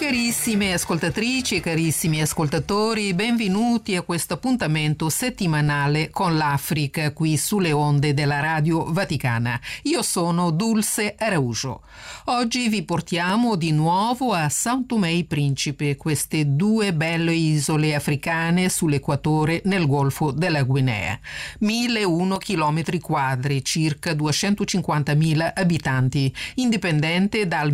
Carissime ascoltatrici e carissimi ascoltatori, benvenuti a questo appuntamento settimanale con l'Africa qui sulle onde della Radio Vaticana. Io sono Dulce Araujo. Oggi vi portiamo di nuovo a São Tomé e Principe, queste due belle isole africane sull'equatore nel Golfo della Guinea. 1001 chilometri quadri, circa 250.000 abitanti, indipendente dal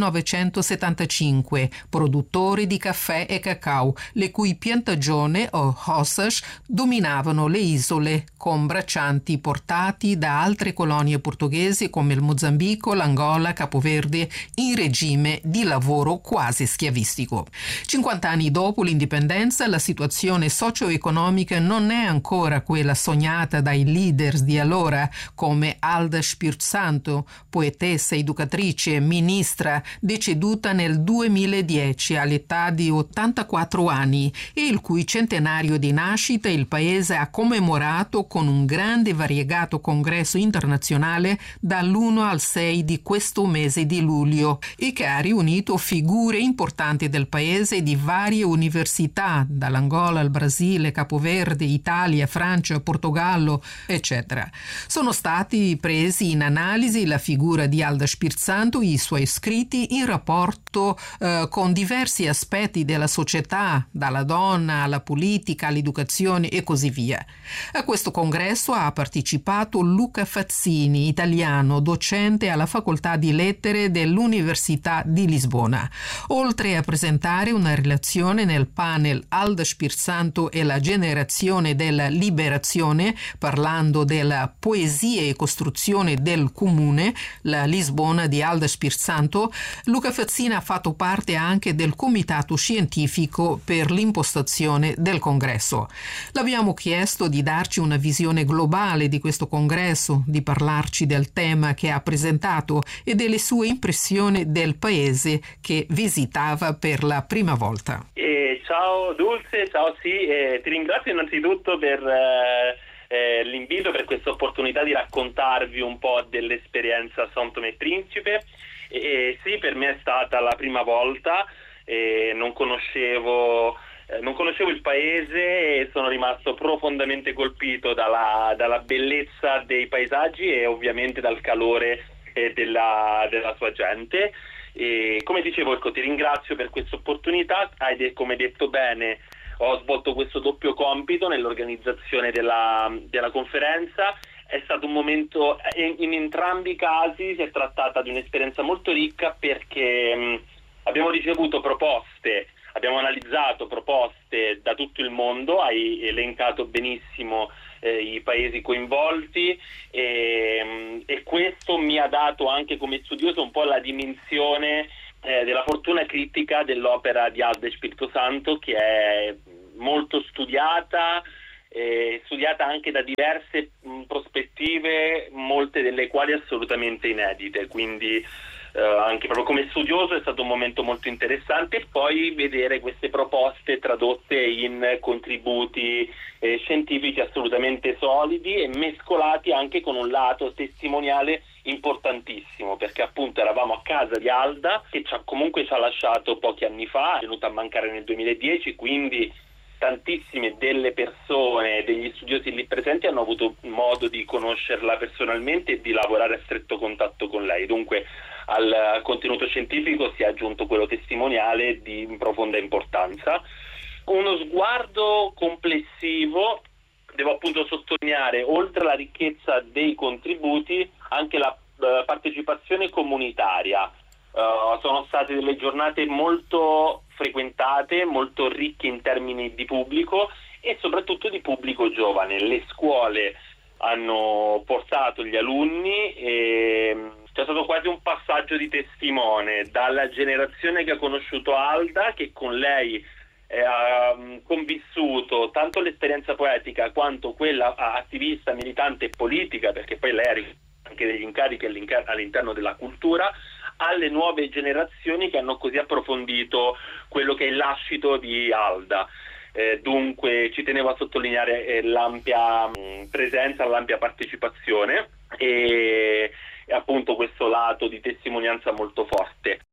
1975, produttori di caffè e cacao, le cui piantagioni o roças dominavano le isole, con braccianti portati da altre colonie portoghesi come il Mozambico, l'Angola, Capoverde, in regime di lavoro quasi schiavistico. 50 anni dopo l'indipendenza, la situazione socio-economica non è ancora quella sognata dai leaders di allora, come Alda Spirito Santo, poetessa, educatrice, ministra, deceduta nel 2010 all'età di 84 anni e il cui centenario di nascita il paese ha commemorato con un grande e variegato congresso internazionale dall'1 al 6 di questo mese di luglio e che ha riunito figure importanti del paese e di varie università, dall'Angola al Brasile, Capoverde, Italia, Francia, Portogallo, eccetera. Sono stati presi in analisi la figura di Alda Spirito Santo, i suoi scritti in rapporto con diversi aspetti della società, dalla donna alla politica, all'educazione e così via. A questo congresso ha partecipato Luca Fazzini, italiano, docente alla Facoltà di Lettere dell'Università di Lisbona. Oltre a presentare una relazione nel panel Alda Spirito Santo e la generazione della liberazione, parlando della poesia e costruzione del comune, la Lisbona di Alda Spirito Santo, Luca Fazzini ha fatto parte anche del comitato scientifico per l'impostazione del congresso. L'abbiamo chiesto di darci una visione globale di questo congresso, di parlarci del tema che ha presentato e delle sue impressioni del paese che visitava per la prima volta. Ciao Dulce, ciao ti ringrazio innanzitutto per l'invito, per questa opportunità di raccontarvi un po' dell'esperienza São Tomé e Principe. Sì, per me è stata la prima volta, non conoscevo il paese e sono rimasto profondamente colpito dalla bellezza dei paesaggi e ovviamente dal calore della sua gente. E come dicevo, ti ringrazio per questa opportunità. Come detto bene, ho svolto questo doppio compito nell'organizzazione della conferenza. È stato un momento, in entrambi i casi si è trattata di un'esperienza molto ricca perché abbiamo ricevuto proposte, abbiamo analizzato proposte da tutto il mondo, hai elencato benissimo i paesi coinvolti e questo mi ha dato anche come studioso un po' la dimensione della fortuna critica dell'opera di Alda Spirito Santo, che è molto studiata anche da diverse prospettive, molte delle quali assolutamente inedite, quindi anche proprio come studioso è stato un momento molto interessante, e poi vedere queste proposte tradotte in contributi scientifici assolutamente solidi e mescolati anche con un lato testimoniale importantissimo, perché appunto eravamo a casa di Alda, che comunque ci ha lasciato pochi anni fa, è venuta a mancare nel 2010, quindi tantissime delle persone, degli studiosi lì presenti hanno avuto modo di conoscerla personalmente e di lavorare a stretto contatto con lei. Dunque al contenuto scientifico si è aggiunto quello testimoniale di profonda importanza. Uno sguardo complessivo, devo appunto sottolineare, oltre alla ricchezza dei contributi, anche la partecipazione comunitaria. Sono state delle giornate molto frequentate, molto ricche in termini di pubblico e soprattutto di pubblico giovane. Le scuole hanno portato gli alunni e c'è stato quasi un passaggio di testimone dalla generazione che ha conosciuto Alda, che con lei ha convissuto tanto l'esperienza poetica quanto quella attivista, militante e politica, perché poi lei ha anche degli incarichi all'interno della cultura, alle nuove generazioni che hanno così approfondito quello che è il lascito di Alda. Dunque ci tenevo a sottolineare l'ampia presenza, l'ampia partecipazione e appunto questo lato di testimonianza molto forte.